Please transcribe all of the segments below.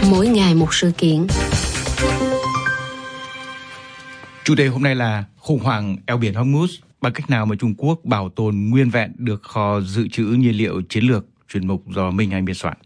Mỗi ngày một sự kiện. Chủ đề hôm nay là khủng hoảng eo biển Hormuz, bằng cách nào mà Trung Quốc bảo tồn nguyên vẹn được kho dự trữ nhiên liệu chiến lược. Chuyên mục do Minh Anh biên soạn.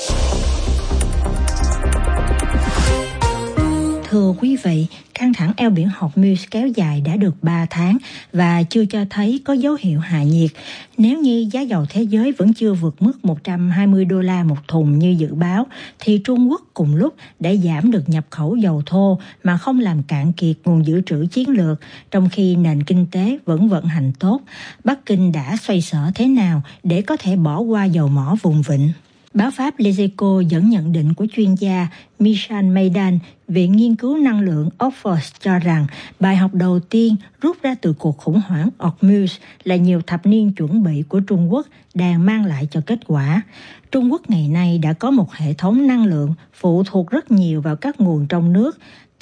Thưa quý vị, căng thẳng eo biển Hormuz kéo dài đã được 3 tháng và chưa cho thấy có dấu hiệu hạ nhiệt. Nếu như giá dầu thế giới vẫn chưa vượt mức $120 một thùng như dự báo, thì Trung Quốc cùng lúc đã giảm được nhập khẩu dầu thô mà không làm cạn kiệt nguồn dự trữ chiến lược, trong khi nền kinh tế vẫn vận hành tốt. Bắc Kinh đã xoay sở thế nào để có thể bỏ qua dầu mỏ vùng vịnh? Báo Pháp Les Echos dẫn nhận định của chuyên gia Michel Maidan, Viện Nghiên cứu Năng lượng Oxford cho rằng bài học đầu tiên rút ra từ cuộc khủng hoảng Hormuz là nhiều thập niên chuẩn bị của Trung Quốc đang mang lại cho kết quả. Trung Quốc ngày nay đã có một hệ thống năng lượng phụ thuộc rất nhiều vào các nguồn trong nước,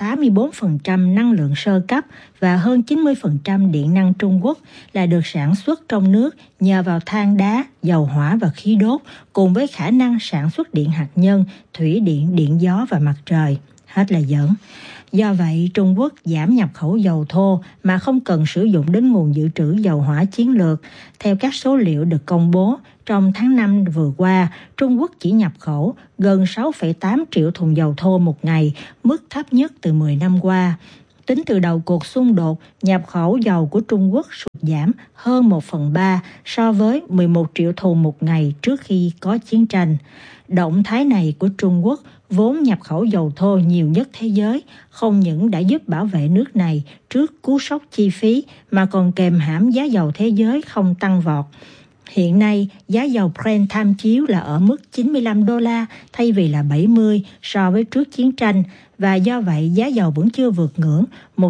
84% năng lượng sơ cấp và hơn 90% điện năng Trung Quốc là được sản xuất trong nước nhờ vào than đá, dầu hỏa và khí đốt, cùng với khả năng sản xuất điện hạt nhân, thủy điện, điện gió và mặt trời. Hết lời dẫn. Do vậy, Trung Quốc giảm nhập khẩu dầu thô mà không cần sử dụng đến nguồn dự trữ dầu hỏa chiến lược. Theo các số liệu được công bố, trong tháng 5 vừa qua, Trung Quốc chỉ nhập khẩu gần 6,8 triệu thùng dầu thô một ngày, mức thấp nhất từ 10 năm qua. Tính từ đầu cuộc xung đột, nhập khẩu dầu của Trung Quốc sụt giảm hơn 1/3 so với 11 triệu thùng một ngày trước khi có chiến tranh. Động thái này của Trung Quốc, vốn nhập khẩu dầu thô nhiều nhất thế giới, không những đã giúp bảo vệ nước này trước cú sốc chi phí mà còn kềm hãm giá dầu thế giới không tăng vọt. Hiện nay, giá dầu Brent tham chiếu là ở mức $95 thay vì là 70 so với trước chiến tranh, và do vậy giá dầu vẫn chưa vượt ngưỡng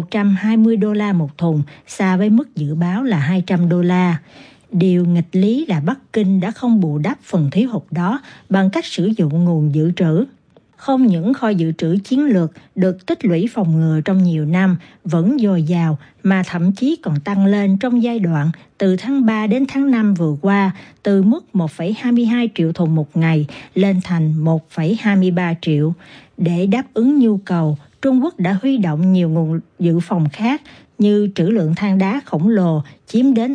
$120 một thùng, xa với mức dự báo là $200. Điều nghịch lý là Bắc Kinh đã không bù đắp phần thiếu hụt đó bằng cách sử dụng nguồn dự trữ. Không những kho dự trữ chiến lược được tích lũy phòng ngừa trong nhiều năm vẫn dồi dào, mà thậm chí còn tăng lên trong giai đoạn từ tháng 3 đến tháng 5 vừa qua, từ mức 1,22 triệu thùng một ngày lên thành 1,23 triệu. Để đáp ứng nhu cầu, Trung Quốc đã huy động nhiều nguồn dự phòng khác như trữ lượng than đá khổng lồ chiếm đến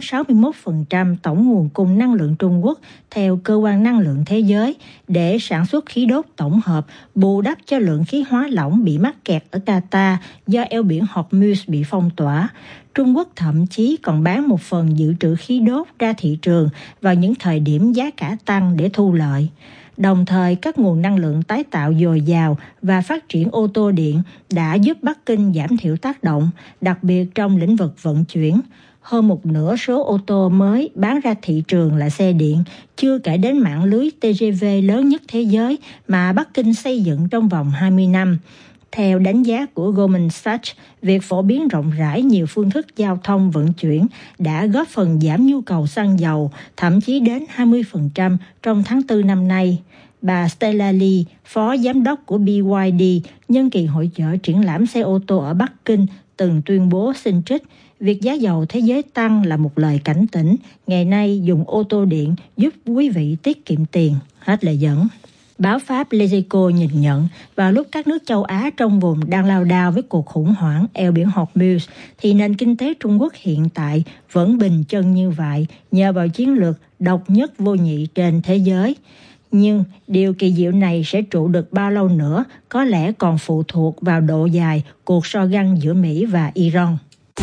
61% tổng nguồn cung năng lượng Trung Quốc theo Cơ quan Năng lượng Thế giới để sản xuất khí đốt tổng hợp, bù đắp cho lượng khí hóa lỏng bị mắc kẹt ở Qatar do eo biển Hormuz bị phong tỏa. Trung Quốc thậm chí còn bán một phần dự trữ khí đốt ra thị trường vào những thời điểm giá cả tăng để thu lợi. Đồng thời, các nguồn năng lượng tái tạo dồi dào và phát triển ô tô điện đã giúp Bắc Kinh giảm thiểu tác động, đặc biệt trong lĩnh vực vận chuyển. Hơn một nửa số ô tô mới bán ra thị trường là xe điện, chưa kể đến mạng lưới TGV lớn nhất thế giới mà Bắc Kinh xây dựng trong vòng 20 năm. Theo đánh giá của Goldman Sachs, việc phổ biến rộng rãi nhiều phương thức giao thông vận chuyển đã góp phần giảm nhu cầu xăng dầu, thậm chí đến 20% trong tháng 4 năm nay. Bà Stella Lee, phó giám đốc của BYD, nhân kỳ hội chợ triển lãm xe ô tô ở Bắc Kinh, từng tuyên bố xin trích, việc giá dầu thế giới tăng là một lời cảnh tỉnh, ngày nay dùng ô tô điện giúp quý vị tiết kiệm tiền. Hết lời dẫn. Báo Pháp Les Echos nhìn nhận, vào lúc các nước châu Á trong vùng đang lao đao với cuộc khủng hoảng eo biển Hormuz, thì nền kinh tế Trung Quốc hiện tại vẫn bình chân như vậy nhờ vào chiến lược độc nhất vô nhị trên thế giới. Nhưng điều kỳ diệu này sẽ trụ được bao lâu nữa có lẽ còn phụ thuộc vào độ dài cuộc so găng giữa Mỹ và Iran.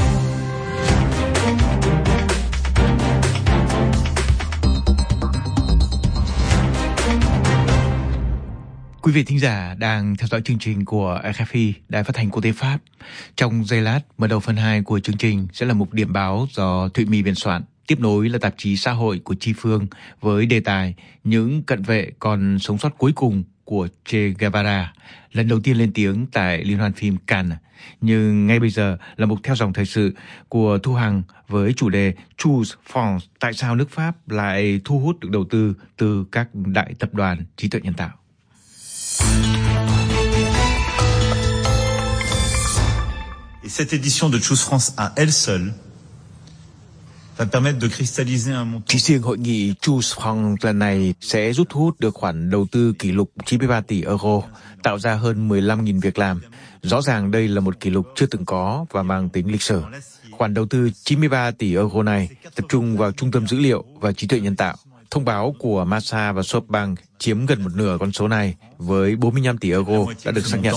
Quý vị thính giả đang theo dõi chương trình của RFI, Đài Phát thanh Quốc tế Pháp. Trong giây lát, mở đầu phần 2 của chương trình sẽ là mục điểm báo do Thụy My biên soạn. Tiếp nối là tạp chí xã hội của Chi Phương với đề tài những cận vệ còn sống sót cuối cùng của Che Guevara, lần đầu tiên lên tiếng tại Liên hoan phim Cannes. Nhưng ngay bây giờ là mục theo dòng thời sự của Thu Hằng với chủ đề Choose France, tại sao nước Pháp lại thu hút được đầu tư từ các đại tập đoàn trí tuệ nhân tạo. Et cette édition de Choose France à elle seule Chỉ riêng hội nghị Choose Fund lần này sẽ rút thu hút được khoản đầu tư kỷ lục 93 tỷ euro, tạo ra hơn 15.000 việc làm. Rõ ràng đây là một kỷ lục chưa từng có và mang tính lịch sử. Khoản đầu tư 93 tỷ euro này tập trung vào trung tâm dữ liệu và trí tuệ nhân tạo. Thông báo của Masa và SoftBank chiếm gần một nửa con số này với 45 tỷ euro đã được xác nhận.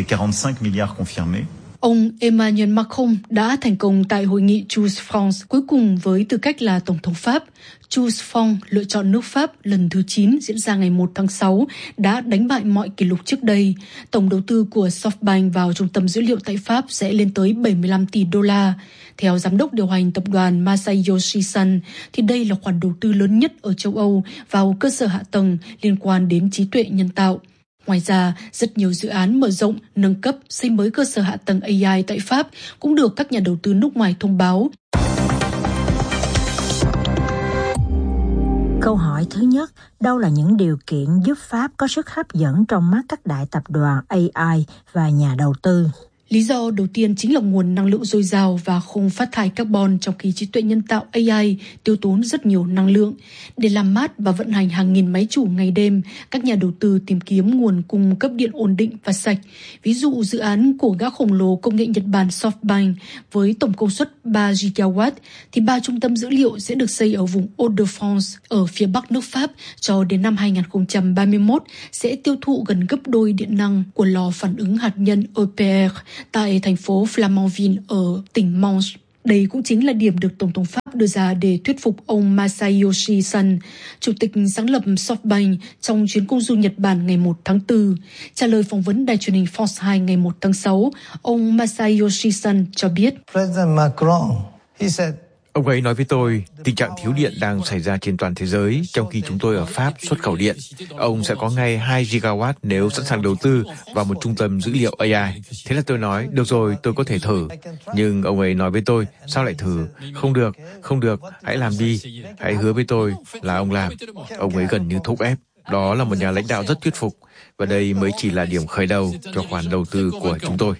Ông Emmanuel Macron đã thành công tại hội nghị Choose France cuối cùng với tư cách là Tổng thống Pháp. Choose France lựa chọn nước Pháp lần thứ 9 diễn ra ngày 1 tháng 6 đã đánh bại mọi kỷ lục trước đây. Tổng đầu tư của SoftBank vào trung tâm dữ liệu tại Pháp sẽ lên tới 75 tỷ đô la. Theo giám đốc điều hành tập đoàn Masayoshi Son, thì đây là khoản đầu tư lớn nhất ở châu Âu vào cơ sở hạ tầng liên quan đến trí tuệ nhân tạo. Ngoài ra, rất nhiều dự án mở rộng, nâng cấp, xây mới cơ sở hạ tầng AI tại Pháp cũng được các nhà đầu tư nước ngoài thông báo. Câu hỏi thứ nhất, đâu là những điều kiện giúp Pháp có sức hấp dẫn trong mắt các đại tập đoàn AI và nhà đầu tư? Lý do đầu tiên chính là nguồn năng lượng dồi dào và không phát thải carbon, trong khi trí tuệ nhân tạo AI tiêu tốn rất nhiều năng lượng. Để làm mát và vận hành hàng nghìn máy chủ ngày đêm, các nhà đầu tư tìm kiếm nguồn cung cấp điện ổn định và sạch. Ví dụ dự án của gã khổng lồ công nghệ Nhật Bản SoftBank với tổng công suất 3 GW thì 3 trung tâm dữ liệu sẽ được xây ở vùng Hauts-de-France ở phía bắc nước Pháp cho đến năm 2031 sẽ tiêu thụ gần gấp đôi điện năng của lò phản ứng hạt nhân EPR tại thành phố Flamanville ở tỉnh Manche. Đây cũng chính là điểm được Tổng thống Pháp đưa ra để thuyết phục ông Masayoshi Son, chủ tịch sáng lập SoftBank, trong chuyến công du Nhật Bản ngày 1 tháng 4. Trả lời phỏng vấn đài truyền hình France 2 ngày 1 tháng 6, ông Masayoshi Son cho biết. Ông ấy nói với tôi, tình trạng thiếu điện đang xảy ra trên toàn thế giới, trong khi chúng tôi ở Pháp xuất khẩu điện. Ông sẽ có ngay 2 gigawatt nếu sẵn sàng đầu tư vào một trung tâm dữ liệu AI. Thế là tôi nói, được rồi, tôi có thể thử. Nhưng ông ấy nói với tôi, sao lại thử? Không được, hãy làm đi. Hãy hứa với tôi là ông làm. Ông ấy gần như thúc ép. Đó là một nhà lãnh đạo rất thuyết phục. Và đây mới chỉ là điểm khởi đầu cho khoản đầu tư của chúng tôi.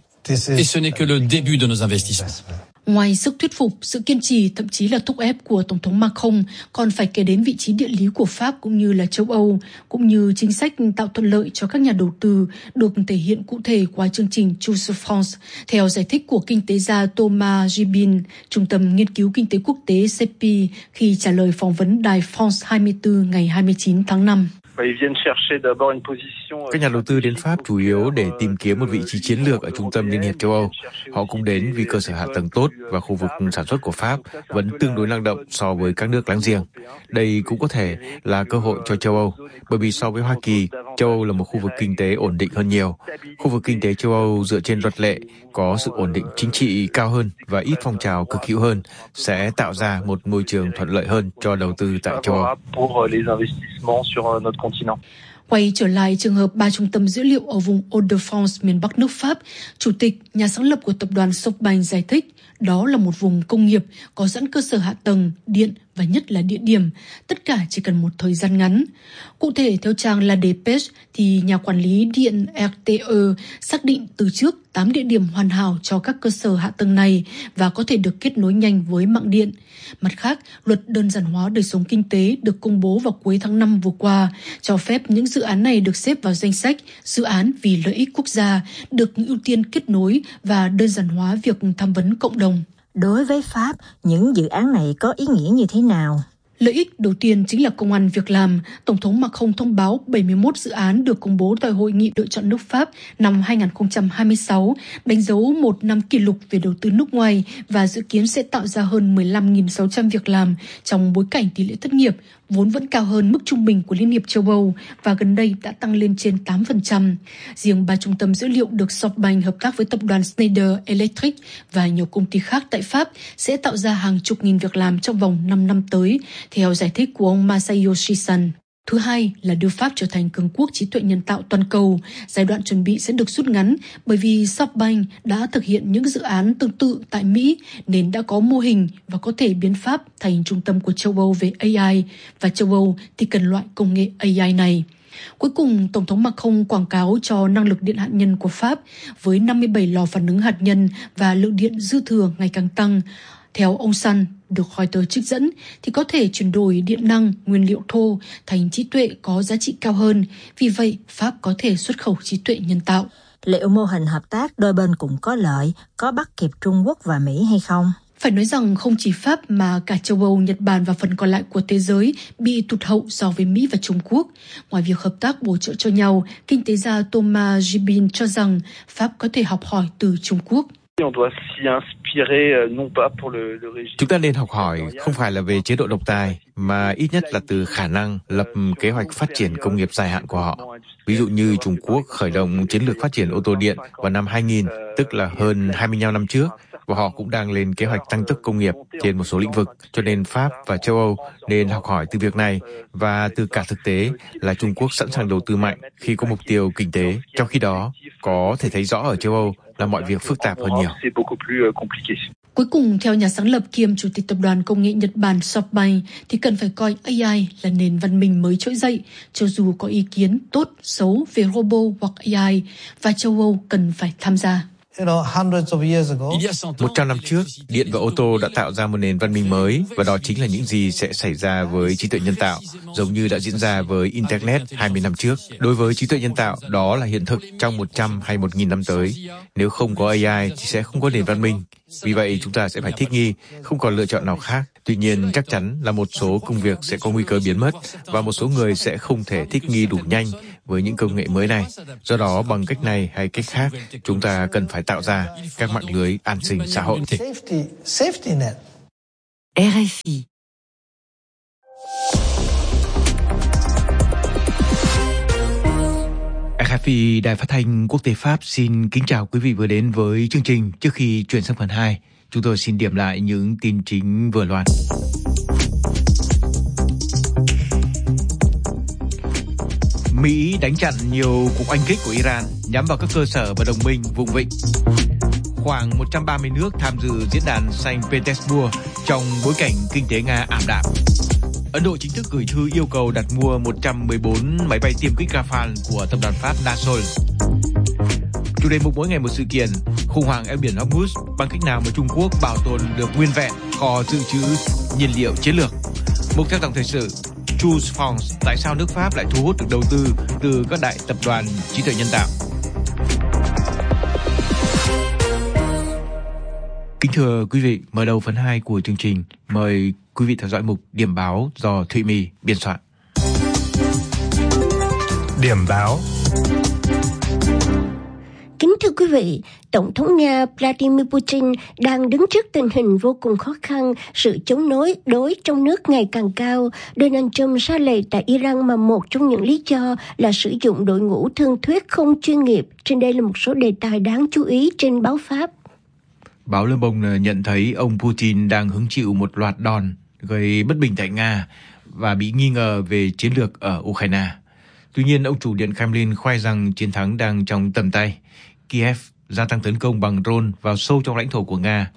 Ngoài sức thuyết phục, sự kiên trì, thậm chí là thúc ép của Tổng thống Macron, còn phải kể đến vị trí địa lý của Pháp cũng như là châu Âu, cũng như chính sách tạo thuận lợi cho các nhà đầu tư được thể hiện cụ thể qua chương trình Choose France. Theo giải thích của kinh tế gia Thomas Gibin, Trung tâm Nghiên cứu Kinh tế Quốc tế CEPI, khi trả lời phỏng vấn đài France 24 ngày 29 tháng 5. Các nhà đầu tư đến Pháp chủ yếu để tìm kiếm một vị trí chiến lược ở trung tâm Liên hiệp châu Âu. Họ cũng đến vì cơ sở hạ tầng tốt và khu vực sản xuất của Pháp vẫn tương đối năng động so với các nước láng giềng. Đây cũng có thể là cơ hội cho châu Âu, bởi vì so với Hoa Kỳ, châu Âu là một khu vực kinh tế ổn định hơn nhiều. Khu vực kinh tế châu Âu dựa trên luật lệ, có sự ổn định chính trị cao hơn và ít phong trào cực hữu hơn, sẽ tạo ra một môi trường thuận lợi hơn cho đầu tư tại châu Âu. Quay trở lại trường hợp 3 trung tâm dữ liệu ở vùng Hauts-de-France miền Bắc nước Pháp, Chủ tịch, nhà sáng lập của tập đoàn SoftBank giải thích, đó là một vùng công nghiệp có sẵn cơ sở hạ tầng, điện và nhất là địa điểm, tất cả chỉ cần một thời gian ngắn. Cụ thể, theo trang La Dépêche, thì nhà quản lý điện RTE xác định từ trước 8 địa điểm hoàn hảo cho các cơ sở hạ tầng này và có thể được kết nối nhanh với mạng điện. Mặt khác, luật đơn giản hóa đời sống kinh tế được công bố vào cuối tháng 5 vừa qua, cho phép những dự án này được xếp vào danh sách dự án vì lợi ích quốc gia, được ưu tiên kết nối và đơn giản hóa việc tham vấn cộng đồng. Đối với Pháp, những dự án này có ý nghĩa như thế nào? Lợi ích đầu tiên chính là công ăn việc làm. Tổng thống Macron thông báo 71 dự án được công bố tại Hội nghị lựa chọn nước Pháp năm 2026, đánh dấu một năm kỷ lục về đầu tư nước ngoài và dự kiến sẽ tạo ra hơn 15.600 việc làm trong bối cảnh tỷ lệ thất nghiệp vốn vẫn cao hơn mức trung bình của Liên hiệp châu Âu và gần đây đã tăng lên trên 8%. Riêng 3 trung tâm dữ liệu được SoftBank hợp tác với tập đoàn Schneider Electric và nhiều công ty khác tại Pháp sẽ tạo ra hàng chục nghìn việc làm trong vòng 5 năm tới, theo giải thích của ông Masayoshi Son. Thứ hai là đưa Pháp trở thành cường quốc trí tuệ nhân tạo toàn cầu. Giai đoạn chuẩn bị sẽ được rút ngắn bởi vì SoftBank đã thực hiện những dự án tương tự tại Mỹ nên đã có mô hình và có thể biến Pháp thành trung tâm của châu Âu về AI và châu Âu thì cần loại công nghệ AI này. Cuối cùng, Tổng thống Macron quảng cáo cho năng lực điện hạt nhân của Pháp với 57 lò phản ứng hạt nhân và lượng điện dư thừa ngày càng tăng. Theo ông Sun, được Reuters trích dẫn, thì có thể chuyển đổi điện năng, nguyên liệu thô thành trí tuệ có giá trị cao hơn. Vì vậy, Pháp có thể xuất khẩu trí tuệ nhân tạo. Liệu mô hình hợp tác đôi bên cũng có lợi, có bắt kịp Trung Quốc và Mỹ hay không? Phải nói rằng không chỉ Pháp mà cả châu Âu, Nhật Bản và phần còn lại của thế giới bị tụt hậu so với Mỹ và Trung Quốc. Ngoài việc hợp tác bổ trợ cho nhau, kinh tế gia Thomas Gibin cho rằng Pháp có thể học hỏi từ Trung Quốc. Chúng ta nên học hỏi không phải là về chế độ độc tài, mà ít nhất là từ khả năng lập kế hoạch phát triển công nghiệp dài hạn của họ. Ví dụ như Trung Quốc khởi động chiến lược phát triển ô tô điện vào năm 2000, tức là hơn 25 năm trước, và họ cũng đang lên kế hoạch tăng tốc công nghiệp trên một số lĩnh vực. Cho nên Pháp và châu Âu nên học hỏi từ việc này và từ cả thực tế là Trung Quốc sẵn sàng đầu tư mạnh khi có mục tiêu kinh tế. Trong khi đó, có thể thấy rõ ở châu Âu là mọi việc phức tạp hơn nhiều. Cuối cùng, theo nhà sáng lập kiêm chủ tịch tập đoàn công nghệ Nhật Bản SoftBank, thì cần phải coi AI là nền văn minh mới trỗi dậy, cho dù có ý kiến tốt, xấu về robot hoặc AI, và châu Âu cần phải tham gia. 100 năm trước, điện và ô tô đã tạo ra một nền văn minh mới, và đó chính là những gì sẽ xảy ra với trí tuệ nhân tạo, giống như đã diễn ra với Internet 20 năm trước. Đối với trí tuệ nhân tạo, đó là hiện thực trong 100 hay 1.000 năm tới. Nếu không có AI thì sẽ không có nền văn minh. Vì vậy, chúng ta sẽ phải thích nghi, không còn lựa chọn nào khác. Tuy nhiên, chắc chắn là một số công việc sẽ có nguy cơ biến mất, và một số người sẽ không thể thích nghi đủ nhanh với những công nghệ mới này. Do đó, bằng cách này hay cách khác, chúng ta cần phải tạo ra các mạng lưới an sinh xã hội. RFI. RFI, Đài Phát thanh Quốc tế Pháp xin kính chào quý vị vừa đến với chương trình. Trước khi chuyển sang phần 2, chúng tôi xin điểm lại những tin chính vừa loan. Mỹ đánh chặn nhiều cuộc oanh kích của Iran nhắm vào các cơ sở và đồng minh vùng vịnh. Khoảng 130 nước tham dự diễn đàn Saint Petersburg trong bối cảnh kinh tế Nga ảm đạm. Ấn Độ chính thức gửi thư yêu cầu đặt mua 114 máy bay tiêm kích Rafale của tập đoàn Pháp Dassault. Chủ đề mục mỗi ngày một sự kiện, khủng hoảng eo biển Hormuz, bằng cách nào mà Trung Quốc bảo tồn được nguyên vẹn kho dự trữ nhiên liệu chiến lược. Mục theo dòng thời sự, Choose France, tại sao nước Pháp lại thu hút được đầu tư từ các đại tập đoàn trí tuệ nhân tạo. Kính thưa quý vị, mở đầu phần 2 của chương trình, mời quý vị theo dõi mục Điểm báo do Thụy My biên soạn. Điểm báo. Kính thưa quý vị, Tổng thống Nga Vladimir Putin đang đứng trước tình hình vô cùng khó khăn, sự chống đối trong nước ngày càng cao. Donald Trump ra lệnh tại Iran mà một trong những lý do là sử dụng đội ngũ thương thuyết không chuyên nghiệp. Trên đây là một số đề tài đáng chú ý trên báo Pháp. Báo Le Monde nhận thấy ông Putin đang hứng chịu một loạt đòn gây bất bình tại Nga và bị nghi ngờ về chiến lược ở Ukraine. Tuy nhiên, ông chủ Điện Kremlin khoe rằng chiến thắng đang trong tầm tay. Kiev gia tăng tấn công bằng drone vào sâu trong lãnh thổ của Nga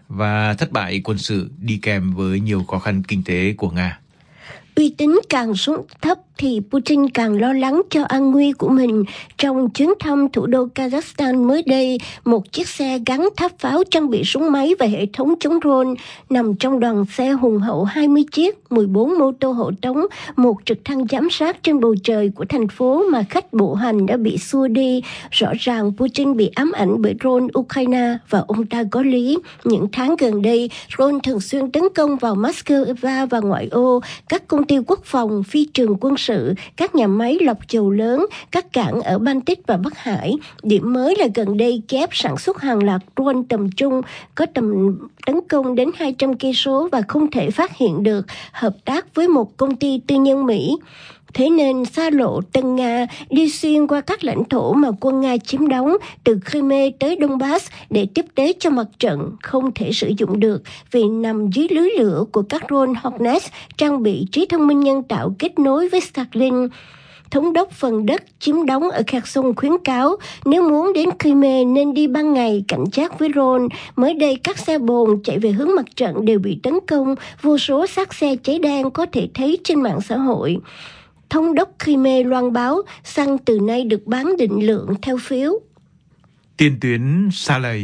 và thất bại quân sự đi kèm với nhiều khó khăn kinh tế của Nga. Uy tín càng xuống thấp thì Putin càng lo lắng cho an nguy của mình. Trong chuyến thăm thủ đô Kazakhstan mới đây, một chiếc xe gắn tháp pháo trang bị súng máy và hệ thống chống drone nằm trong đoàn xe hùng hậu 20 chiếc, 14 mô tô hộ tống, một trực thăng giám sát trên bầu trời của thành phố mà khách bộ hành đã bị xua đi. Rõ ràng Putin bị ám ảnh bởi drone Ukraine và ông ta có lý. Những tháng gần đây, drone thường xuyên tấn công vào Moscow và ngoại ô, các công ty quốc phòng, phi trường quân sự, các nhà máy lọc dầu lớn, các cảng ở Baltic và Bắc Hải. Điểm mới là gần đây Kiev sản xuất hàng loạt drone tầm trung có tầm tấn công đến 200 cây số và không thể phát hiện được, hợp tác với một công ty tư nhân Mỹ. Thế nên xa lộ Tân Nga đi xuyên qua các lãnh thổ mà quân Nga chiếm đóng, từ Crimea tới Donbass để tiếp tế cho mặt trận, không thể sử dụng được vì nằm dưới lưới lửa của các drone Hornet trang bị trí thông minh nhân tạo kết nối với Starlink. Thống đốc phần đất chiếm đóng ở Kherson khuyến cáo nếu muốn đến Crimea nên đi ban ngày cảnh giác với drone. Mới đây các xe bồn chạy về hướng mặt trận đều bị tấn công, vô số xác xe cháy đen có thể thấy trên mạng xã hội. Thống đốc Crimea loan báo xăng từ nay được bán định lượng theo phiếu. Tiền tuyến xa lầy,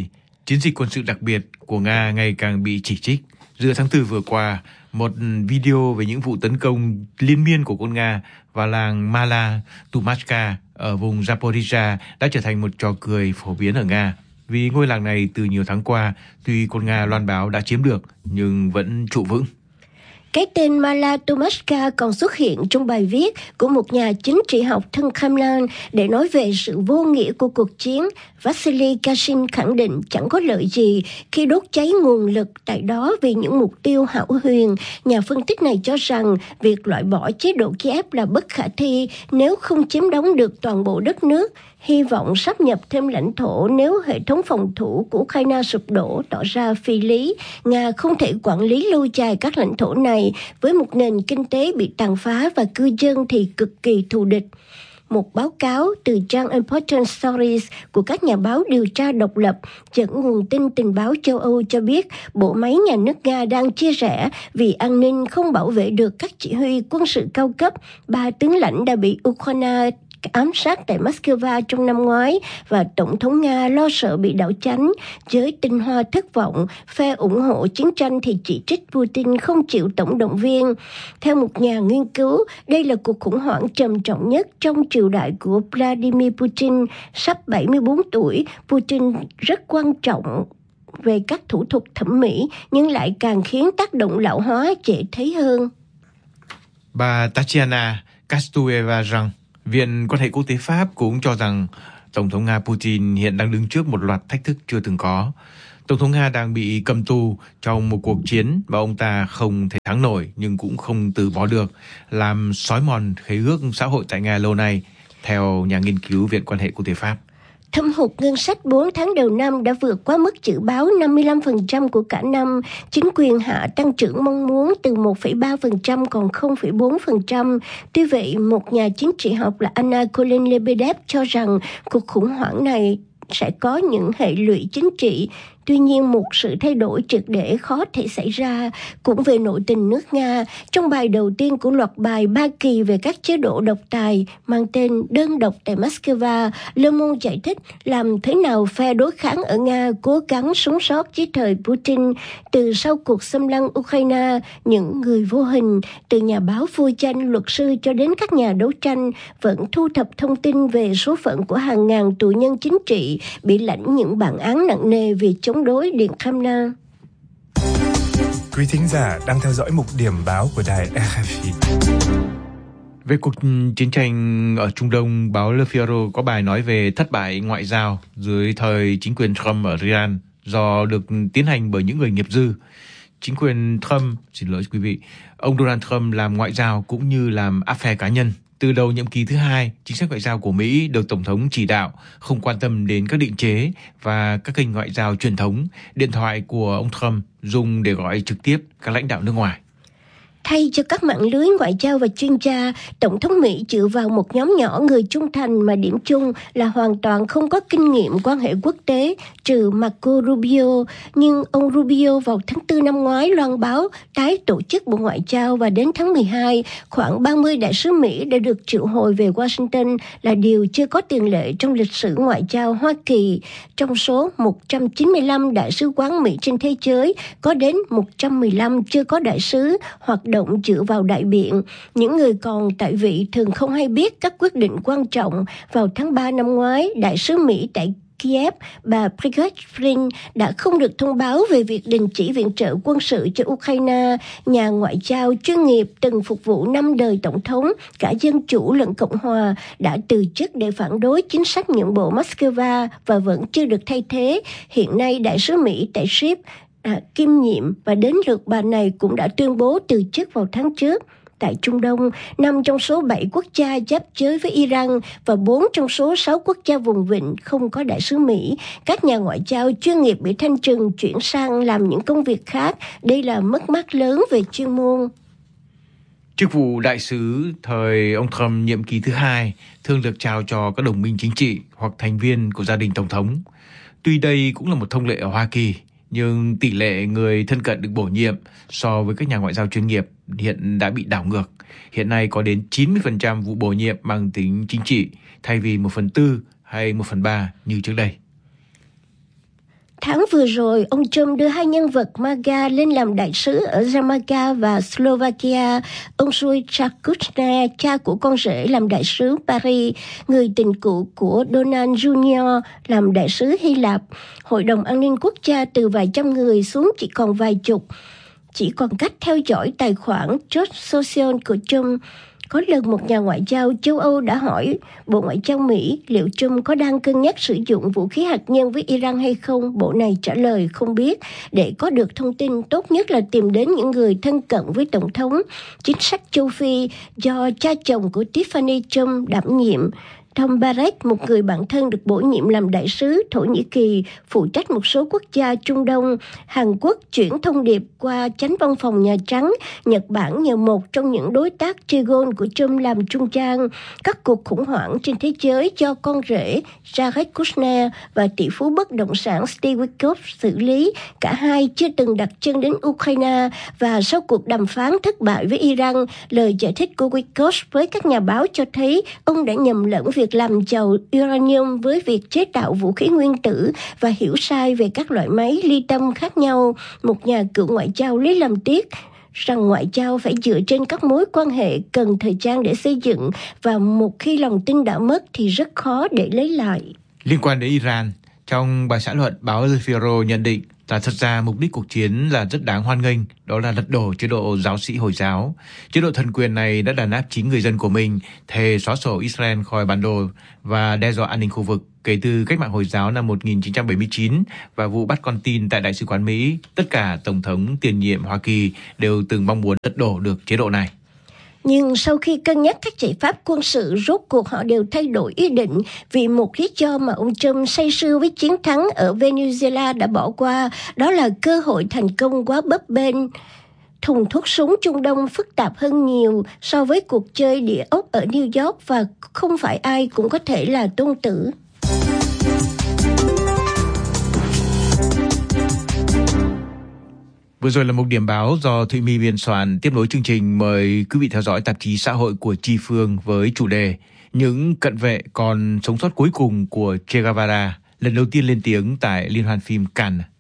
Chiến dịch quân sự đặc biệt của Nga ngày càng bị chỉ trích. Giữa tháng 4 vừa qua, một video về những vụ tấn công liên miên của quân Nga vào làng Mala Tumashka ở vùng Zaporizhia đã trở thành một trò cười phổ biến ở Nga. Vì ngôi làng này từ nhiều tháng qua, tuy quân Nga loan báo đã chiếm được, nhưng vẫn trụ vững. Cái tên Mala Tumashka còn xuất hiện trong bài viết của một nhà chính trị học thân Kremlin để nói về sự vô nghĩa của cuộc chiến. Vasily Kashin khẳng định chẳng có lợi gì khi đốt cháy nguồn lực tại đó vì những mục tiêu hão huyền. Nhà phân tích này cho rằng việc loại bỏ chế độ Kiev là bất khả thi nếu không chiếm đóng được toàn bộ đất nước. Hy vọng sáp nhập thêm lãnh thổ nếu hệ thống phòng thủ của Ukraine sụp đổ tỏ ra phi lý. Nga không thể quản lý lâu dài các lãnh thổ này với một nền kinh tế bị tàn phá và cư dân thì cực kỳ thù địch. Một báo cáo từ trang Important Stories của các nhà báo điều tra độc lập dẫn nguồn tin tình báo châu Âu cho biết bộ máy nhà nước Nga đang chia rẽ vì an ninh không bảo vệ được các chỉ huy quân sự cao cấp. 3 tướng lãnh đã bị Ukraine ám sát tại Moscow trong năm ngoái và Tổng thống Nga lo sợ bị đảo chánh. Giới tinh hoa thất vọng, phe ủng hộ chiến tranh thì chỉ trích Putin không chịu tổng động viên. Theo một nhà nghiên cứu, đây là cuộc khủng hoảng trầm trọng nhất trong triều đại của Vladimir Putin. Sắp 74 tuổi, Putin rất quan trọng về các thủ thuật thẩm mỹ nhưng lại càng khiến tác động lão hóa dễ thấy hơn. Bà Tatiana Kostyeva rằng Viện quan hệ quốc tế Pháp cũng cho rằng Tổng thống Nga Putin hiện đang đứng trước một loạt thách thức chưa từng có. Tổng thống Nga đang bị cầm tù trong một cuộc chiến mà ông ta không thể thắng nổi nhưng cũng không từ bỏ được, làm xói mòn khế ước xã hội tại Nga lâu nay, theo nhà nghiên cứu Viện quan hệ quốc tế Pháp. Thâm hụt ngân sách 4 tháng đầu năm đã vượt quá mức dự báo 55% của cả năm. Chính quyền hạ tăng trưởng mong muốn từ 1,3% còn 0,4%. Tuy vậy, một nhà chính trị học là Anna Kolen-Lebedev cho rằng cuộc khủng hoảng này sẽ có những hệ lụy chính trị. Tuy nhiên, một sự thay đổi triệt để khó thể xảy ra. Cũng về nội tình nước Nga, trong bài đầu tiên của loạt bài 3 kỳ về các chế độ độc tài mang tên Đơn độc tại Moscow, Le Monde giải thích làm thế nào phe đối kháng ở Nga cố gắng sống sót dưới thời Putin. Từ sau cuộc xâm lăng Ukraine, những người vô hình, từ nhà báo vui danh, luật sư cho đến các nhà đấu tranh, vẫn thu thập thông tin về số phận của hàng ngàn tù nhân chính trị bị lãnh những bản án nặng nề vì chống đối Điện Kremlin. Quý thính giả đang theo dõi mục điểm báo của đài RFI. Về cuộc chiến tranh ở Trung Đông, báo Le Figaro có bài nói về thất bại ngoại giao dưới thời chính quyền Trump ở Iran do được tiến hành bởi những người nghiệp dư. Chính quyền Trump, xin lỗi quý vị, ông Donald Trump làm ngoại giao cũng như làm áp phe cá nhân. Từ đầu nhiệm kỳ thứ 2, chính sách ngoại giao của Mỹ được Tổng thống chỉ đạo không quan tâm đến các định chế và các kênh ngoại giao truyền thống, điện thoại của ông Trump dùng để gọi trực tiếp các lãnh đạo nước ngoài. Thay cho các mạng lưới ngoại giao và chuyên gia, Tổng thống Mỹ dựa vào một nhóm nhỏ người trung thành mà điểm chung là hoàn toàn không có kinh nghiệm quan hệ quốc tế, trừ Marco Rubio. Nhưng ông Rubio vào tháng 4 năm ngoái loan báo tái tổ chức Bộ Ngoại giao và đến tháng 12, khoảng 30 đại sứ Mỹ đã được triệu hồi về Washington là điều chưa có tiền lệ trong lịch sử ngoại giao Hoa Kỳ. Trong số 195 đại sứ quán Mỹ trên thế giới, có đến 115 chưa có đại sứ hoặc động dựa vào đại biện. Những người còn tại vị thường không hay biết các quyết định quan trọng. Vào tháng 3 năm ngoái, đại sứ Mỹ tại Kiev, bà Bridget Flynn đã không được thông báo về việc đình chỉ viện trợ quân sự cho Ukraine. Nhà ngoại giao chuyên nghiệp từng phục vụ 5 đời tổng thống, cả Dân Chủ lẫn Cộng Hòa, đã từ chức để phản đối chính sách nhượng bộ Moscow và vẫn chưa được thay thế. Hiện nay, đại sứ Mỹ tại Kyiv kiêm nhiệm và đến lượt bà này cũng đã tuyên bố từ chức vào tháng trước. Tại Trung Đông, 5 trong số 7 quốc gia giáp giới với Iran và 4 trong số 6 quốc gia vùng vịnh không có đại sứ Mỹ. Các nhà ngoại giao chuyên nghiệp bị thanh trừng chuyển sang làm những công việc khác. Đây là mất mát lớn về chuyên môn. Chức vụ đại sứ thời ông Trump nhiệm kỳ thứ 2 thường được trao cho các đồng minh chính trị hoặc thành viên của gia đình Tổng thống. Tuy đây cũng là một thông lệ ở Hoa Kỳ, nhưng tỷ lệ người thân cận được bổ nhiệm so với các nhà ngoại giao chuyên nghiệp hiện đã bị đảo ngược. Hiện nay có đến 90% vụ bổ nhiệm mang tính chính trị, thay vì 1/4 hay 1/3 như trước đây. Tháng vừa rồi, ông Trump đưa hai nhân vật MAGA lên làm đại sứ ở Jamaica và Slovakia. Ông Richard Kushner, cha của con rể, làm đại sứ Paris, người tình cũ của Donald Jr. làm đại sứ Hy Lạp. Hội đồng An ninh Quốc gia từ vài trăm người xuống chỉ còn vài chục. Chỉ còn cách theo dõi tài khoản Truth Social của Trump. Có lần một nhà ngoại giao châu Âu đã hỏi Bộ Ngoại giao Mỹ liệu Trump có đang cân nhắc sử dụng vũ khí hạt nhân với Iran hay không. Bộ này trả lời không biết. Để có được thông tin, tốt nhất là tìm đến những người thân cận với Tổng thống. Chính sách châu Phi do cha chồng của Tiffany Trump đảm nhiệm. Tom Barrett, một người bạn thân được bổ nhiệm làm đại sứ Thổ Nhĩ Kỳ, phụ trách một số quốc gia Trung Đông. Hàn Quốc chuyển thông điệp qua chánh văn phòng Nhà Trắng. Nhật Bản nhờ một trong những đối tác Trigon của Trump làm trung gian. Các cuộc khủng hoảng trên thế giới do con rể Jared Kushner và tỷ phú bất động sản Steve Witkoff xử lý. Cả hai chưa từng đặt chân đến Ukraine. Và sau cuộc đàm phán thất bại với Iran, lời giải thích của Witkoff với các nhà báo cho thấy ông đã nhầm lẫn việc làm giàu uranium với việc chế tạo vũ khí nguyên tử và hiểu sai về các loại máy ly tâm khác nhau. Một nhà cựu ngoại giao lấy làm tiếc rằng ngoại giao phải dựa trên các mối quan hệ cần thời gian để xây dựng, và một khi lòng tin đã mất thì rất khó để lấy lại. Liên quan đến Iran, trong bài xã luận, báo El Figaro nhận định là thật ra mục đích cuộc chiến là rất đáng hoan nghênh, đó là lật đổ chế độ giáo sĩ Hồi giáo. Chế độ thần quyền này đã đàn áp chính người dân của mình, thề xóa sổ Israel khỏi bản đồ và đe dọa an ninh khu vực. Kể từ cách mạng Hồi giáo năm 1979 và vụ bắt con tin tại Đại sứ quán Mỹ, tất cả Tổng thống tiền nhiệm Hoa Kỳ đều từng mong muốn lật đổ được chế độ này. Nhưng sau khi cân nhắc các giải pháp quân sự, rốt cuộc họ đều thay đổi ý định vì một lý do mà ông Trump say sưa với chiến thắng ở Venezuela đã bỏ qua, đó là cơ hội thành công quá bấp bênh. Thùng thuốc súng Trung Đông phức tạp hơn nhiều so với cuộc chơi địa ốc ở New York, và không phải ai cũng có thể là tôn tử. Vừa rồi là một điểm báo do Thụy My biên soạn. Tiếp nối chương trình, mời quý vị theo dõi tạp chí xã hội của Chi Phương với chủ đề Những cận vệ còn sống sót cuối cùng của Che Guevara, lần đầu tiên lên tiếng tại Liên hoan phim Cannes.